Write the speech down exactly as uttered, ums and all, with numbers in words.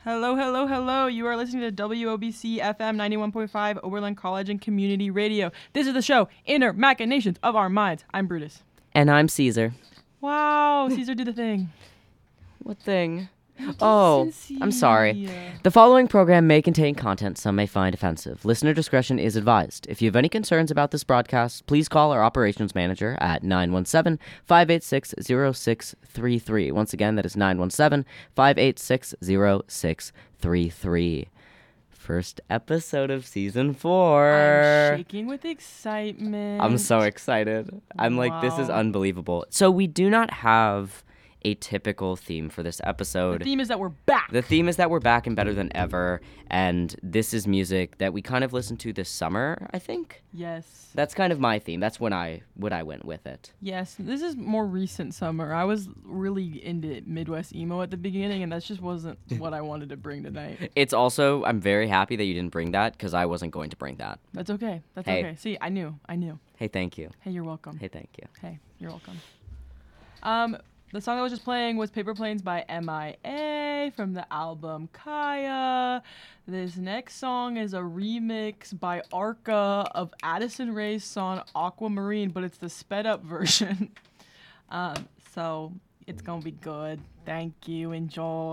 Hello, hello, hello. You are listening to W O B C F M ninety-one point five, Oberlin College and Community Radio. This is the show, Inner Machinations of Our Minds. I'm Brutus. And I'm Caesar. Wow, Caesar, do the thing. What thing? Oh, Decency. I'm sorry. The following program may contain content some may find offensive. Listener discretion is advised. If you have any concerns about this broadcast, please call our operations manager at nine one seven, five eight six, zero six three three. Once again, that is nine one seven, five eight six, zero six three three. First episode of season four. I'm shaking with excitement. I'm so excited. I'm like, this is Wow. unbelievable. So we do not have a typical theme for this episode. The theme is that we're back. The theme is that we're back and better than ever, and this is music that we kind of listened to this summer, I think. Yes. That's kind of my theme. That's when I what I went with it. Yes, this is more recent summer. I was really into Midwest emo at the beginning, and that just wasn't what I wanted to bring tonight. It's also, I'm very happy that you didn't bring that, because I wasn't going to bring that. That's okay. That's Hey. okay. See, I knew. I knew. Hey, thank you. Hey, you're welcome. Hey, thank you. Hey, you're welcome. Um, the song I was just playing was Paper Planes by M I A from the album Kaya. This next song is a remix by Arca of Addison Rae's song Aquamarine, but it's the sped up version. um, so it's gonna be good. Thank you. Enjoy.